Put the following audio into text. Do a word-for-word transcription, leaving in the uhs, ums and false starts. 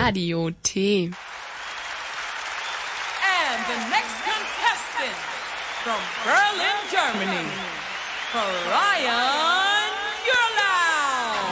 Radio T. And the next contestant from Berlin, Germany, Pariah